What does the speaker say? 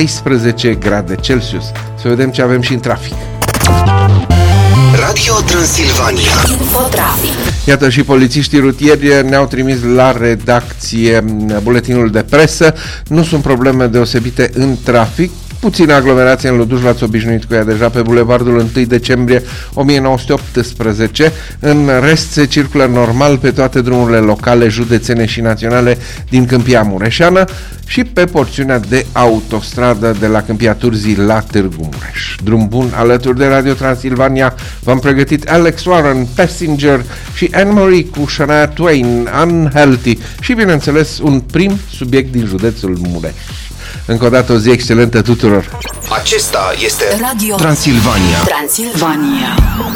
14 grade Celsius. Să vedem ce avem și în trafic. Radio Transilvania. Infotrafic. Iată, și polițiștii rutieri ne-au trimis la redacție buletinul de presă. Nu sunt probleme deosebite în trafic. Puțină aglomerație în Luduș, l-ați obișnuit cu ea deja pe bulevardul 1 decembrie 1918. În rest se circulă normal pe toate drumurile locale, județene și naționale din Câmpia Mureșeană și pe porțiunea de autostradă de la Câmpia Turzii la Târgu Mureș. Drum bun alături de Radio Transilvania. V-am pregătit Alex Warren, Passenger și Anne-Marie cu Shania Twain, Unhealthy și, bineînțeles, un prim subiect din județul Mureș. Încă o dată o zi excelentă tuturor! Acesta este Radio Transilvania. Transilvania.